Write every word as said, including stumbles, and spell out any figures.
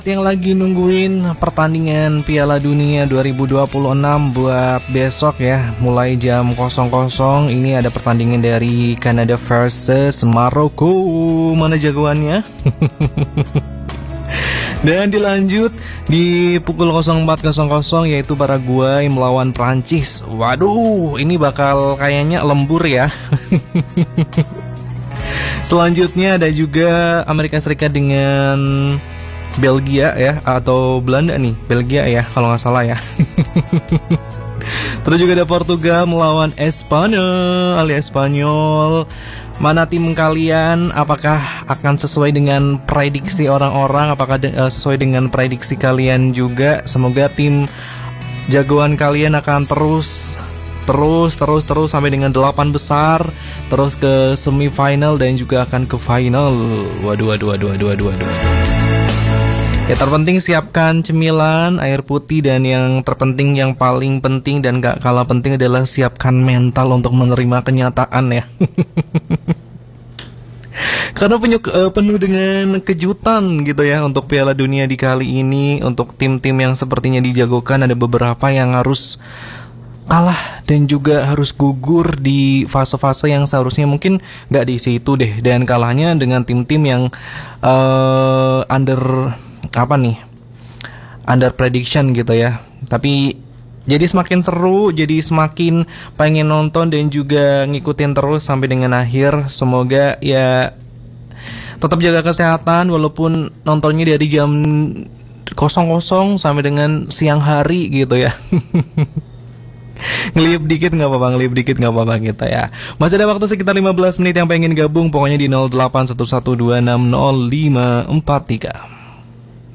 Yang lagi nungguin pertandingan Piala Dunia dua ribu dua puluh enam buat besok ya, mulai jam kosong kosong. Ini ada pertandingan dari Kanada versus Maroko. Mana jagoannya? Dan dilanjut di pukul empat nol nol yaitu Paraguay melawan Prancis. Waduh, ini bakal kayaknya lembur ya. Selanjutnya ada juga Amerika Serikat dengan Belgia ya, atau Belanda nih, Belgia ya kalau nggak salah ya. Terus juga ada Portugal melawan Espanyol, alias Espanyol. Mana tim kalian? Apakah akan sesuai dengan prediksi orang-orang? Apakah de- uh, sesuai dengan prediksi kalian juga? Semoga tim jagoan kalian akan terus Terus, terus, terus sampai dengan delapan besar, terus ke semifinal dan juga akan ke final. Waduh, waduh, waduh, waduh, waduh, waduh. Ya terpenting siapkan cemilan, air putih, dan yang terpenting, yang paling penting dan gak kalah penting adalah siapkan mental untuk menerima kenyataan ya. Karena penuh, penuh dengan kejutan gitu ya untuk Piala Dunia di kali ini. Untuk tim-tim yang sepertinya dijagokan ada beberapa yang harus kalah dan juga harus gugur di fase-fase yang seharusnya mungkin gak di situ deh. Dan kalahnya dengan tim-tim yang uh, under apa nih under prediction gitu ya. Tapi jadi semakin seru, jadi semakin pengen nonton dan juga ngikutin terus sampai dengan akhir. Semoga ya tetap jaga kesehatan walaupun nontonnya dari jam kosong kosong sampai dengan siang hari gitu ya. Ngelip dikit gak apa-apa, ngelip dikit gak apa-apa gitu ya. Masih ada waktu sekitar lima belas menit yang pengen gabung. Pokoknya di nol delapan satu satu dua enam nol lima empat tiga.